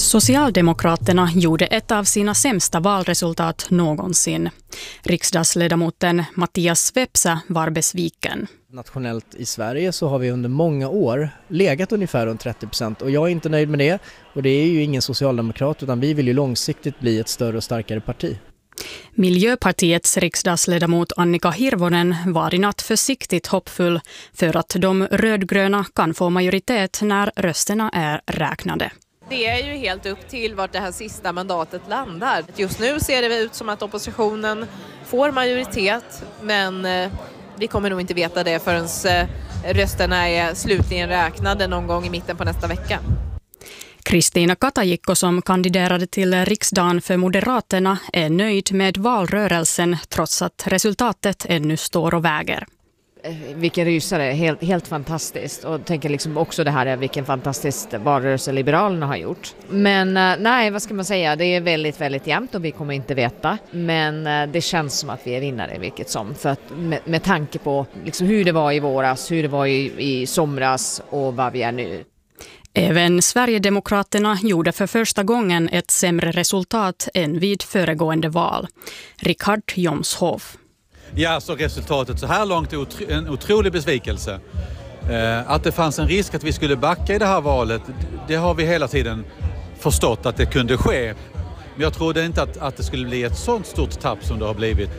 Socialdemokraterna gjorde ett av sina sämsta valresultat någonsin. Riksdagsledamoten Mattias Vepsä var besviken. Nationellt i Sverige så har vi under många år legat ungefär runt 30% och jag är inte nöjd med det. Och det är ju ingen socialdemokrat utan vi vill ju långsiktigt bli ett större och starkare parti. Miljöpartiets riksdagsledamot Annika Hirvonen var i natt försiktigt hoppfull för att de rödgröna kan få majoritet när rösterna är räknade. Det är ju helt upp till vart det här sista mandatet landar. Just nu ser det ut som att oppositionen får majoritet, men vi kommer nog inte veta det förrän rösterna är slutligen räknade någon gång i mitten på nästa vecka. Kristiina Katajikko som kandiderade till riksdagen för Moderaterna är nöjd med valrörelsen trots att resultatet ännu står och väger. Vilken rysare, helt fantastiskt. Och tänker liksom också det här är vilken fantastisk valrörelse Liberalerna har gjort. Men nej, vad ska man säga? Det är väldigt, väldigt jämnt och vi kommer inte veta. Men det känns som att vi är vinnare vilket som. För att med tanke på liksom hur det var i våras, hur det var i somras och vad vi är nu. Även Sverigedemokraterna gjorde för första gången ett sämre resultat än vid föregående val. Richard Jomshof. Ja, så resultatet så här långt är en otrolig besvikelse. Att det fanns en risk att vi skulle backa i det här valet, det har vi hela tiden förstått att det kunde ske. Men jag trodde inte att det skulle bli ett sånt stort tapp som det har blivit.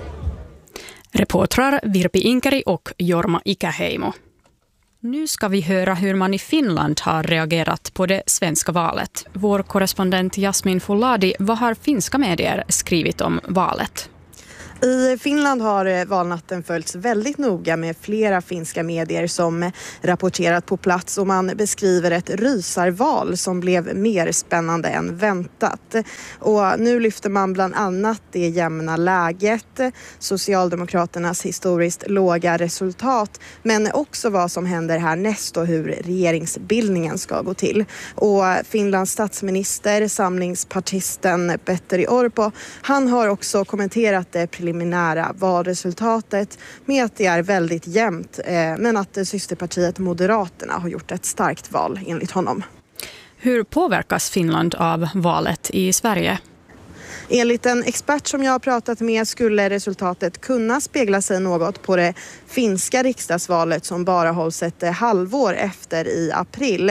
Reportrar Virpi Inkeri och Jorma Ikäheimo. Nu ska vi höra hur man i Finland har reagerat på det svenska valet. Vår korrespondent Jasmin Folladi, vad har finska medier skrivit om valet? I Finland har valnatten följts väldigt noga med flera finska medier som rapporterat på plats och man beskriver ett rysarval som blev mer spännande än väntat. Och nu lyfter man bland annat det jämna läget, Socialdemokraternas historiskt låga resultat men också vad som händer härnäst och hur regeringsbildningen ska gå till. Och Finlands statsminister, samlingspartisten Petteri Orpo, han har också kommenterat det preliminära valresultatet med att det är väldigt jämnt men att systerpartiet Moderaterna har gjort ett starkt val enligt honom. Hur påverkas Finland av valet i Sverige? Enligt en expert som jag har pratat med skulle resultatet kunna spegla sig något på det finska riksdagsvalet som bara hålls ett halvår efter i april.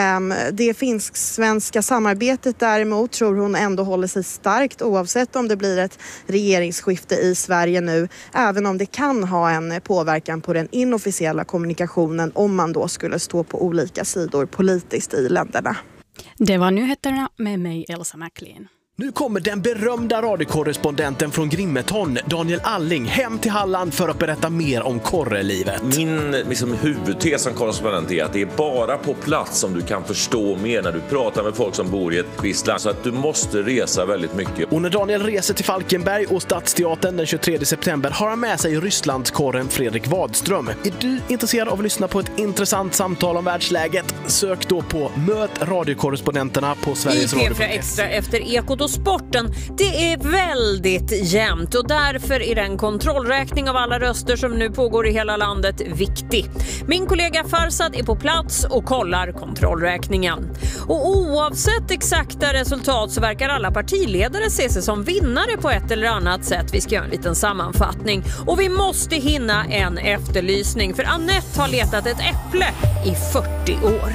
Det finsk-svenska samarbetet däremot tror hon ändå håller sig starkt oavsett om det blir ett regeringsskifte i Sverige nu. Även om det kan ha en påverkan på den inofficiella kommunikationen om man då skulle stå på olika sidor politiskt i länderna. Det var nyheterna med mig Elsa Macklin. Nu kommer den berömda radiokorrespondenten från Grimeton, Daniel Alling, hem till Halland för att berätta mer om korrelivet. Min huvudtes som korrespondent är att det är bara på plats som du kan förstå mer när du pratar med folk som bor i ett visst land. Så att du måste resa väldigt mycket. Och när Daniel reser till Falkenberg och Stadsteatern den 23 september har han med sig Rysslandskorren Fredrik Wadström. Är du intresserad av att lyssna på ett intressant samtal om världsläget? Sök då på Möt radiokorrespondenterna på Sveriges Radio. P4 Extra efter Ekot och sporten. Det är väldigt jämnt och därför är den kontrollräkning av alla röster som nu pågår i hela landet viktig. Min kollega Farsad är på plats och kollar kontrollräkningen. Och oavsett exakta resultat så verkar alla partiledare se sig som vinnare på ett eller annat sätt. Vi ska göra en liten sammanfattning och vi måste hinna en efterlysning för Annette har letat ett äpple i 40 år.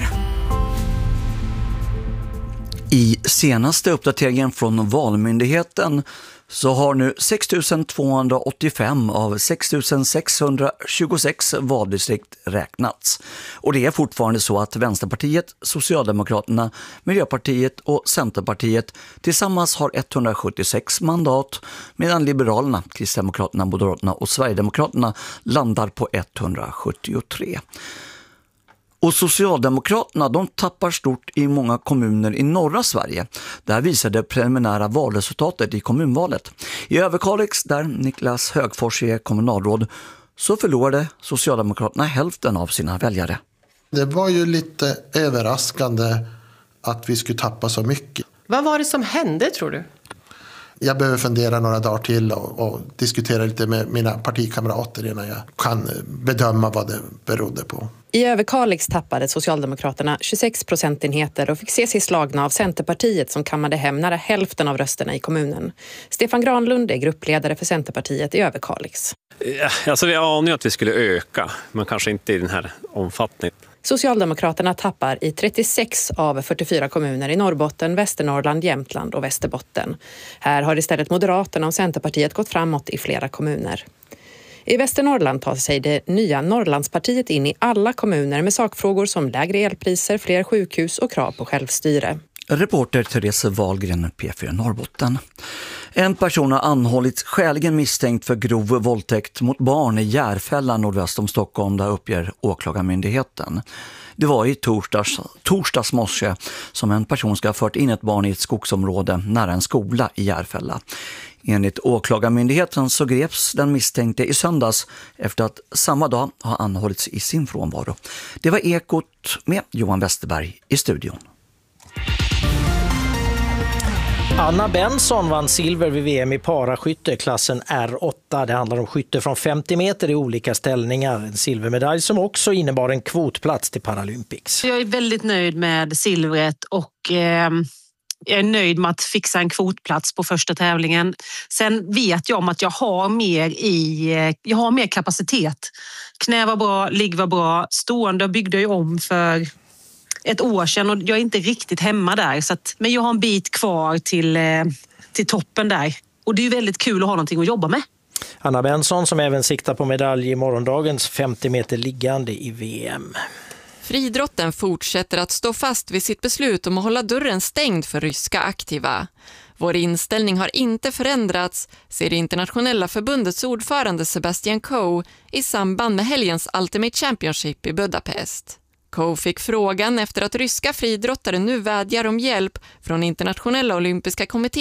I senaste uppdateringen från Valmyndigheten så har nu 6 285 av 6 626 valdistrikt räknats. Och det är fortfarande så att Vänsterpartiet, Socialdemokraterna, Miljöpartiet och Centerpartiet tillsammans har 176 mandat medan Liberalerna, Kristdemokraterna, Moderaterna och Sverigedemokraterna landar på 173. Och Socialdemokraterna de tappar stort i många kommuner i norra Sverige. Där visade det preliminära valresultatet i kommunvalet. I Överkalix, där Niklas Högfors är kommunalråd, så förlorade Socialdemokraterna hälften av sina väljare. Det var ju lite överraskande att vi skulle tappa så mycket. Vad var det som hände tror du? Jag behöver fundera några dagar till och diskutera lite med mina partikamrater innan jag kan bedöma vad det berodde på. I Överkalix tappade Socialdemokraterna 26 procentenheter och fick se sig slagna av Centerpartiet som kammade hem nära hälften av rösterna i kommunen. Stefan Granlund är gruppledare för Centerpartiet i Överkalix. Alltså vi anar ju att vi skulle öka, men kanske inte i den här omfattningen. Socialdemokraterna tappar i 36 av 44 kommuner i Norrbotten, Västernorrland, Jämtland och Västerbotten. Här har istället Moderaterna och Centerpartiet gått framåt i flera kommuner. I Västernorrland tar sig det nya Norrlandspartiet in i alla kommuner med sakfrågor som lägre elpriser, fler sjukhus och krav på självstyre. Reporter Therese Wahlgren, P4 Norrbotten. En person har anhållits skäligen misstänkt för grov våldtäkt mot barn i Järfälla nordväst om Stockholm, där uppger åklagarmyndigheten. Det var i torsdags morse som en person ska ha fört in ett barn i ett skogsområde nära en skola i Järfälla. Enligt åklagarmyndigheten så greps den misstänkte i söndags efter att samma dag ha anhållits i sin frånvaro. Det var Ekot med Johan Westerberg i studion. Anna Benson vann silver vid VM i paraskytte klassen R8. Det handlar om skytte från 50 meter i olika ställningar. En silvermedalj som också innebar en kvotplats till Paralympics. Jag är väldigt nöjd med silvret och jag är nöjd med att fixa en kvotplats på första tävlingen. Sen vet jag om att jag har mer kapacitet. Knä var bra, ligg var bra. Stående byggde jag om för ett år sedan och jag är inte riktigt hemma där. Men jag har en bit kvar till toppen där. Och det är ju väldigt kul att ha någonting att jobba med. Anna Benson som även siktar på medalj i morgondagens 50 meter liggande i VM. Friidrotten fortsätter att stå fast vid sitt beslut om att hålla dörren stängd för ryska aktiva. Vår inställning har inte förändrats, säger det internationella förbundets ordförande Sebastian Coe i samband med helgens Ultimate Championship i Budapest. Coe fick frågan efter att ryska friidrottare nu vädjar om hjälp från internationella olympiska kommittén